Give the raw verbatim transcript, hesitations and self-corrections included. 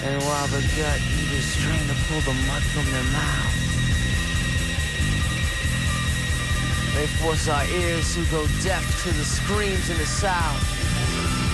And while the gut eaters train to pull the mud from their mouth, they force our ears to go deaf to the screams in the south.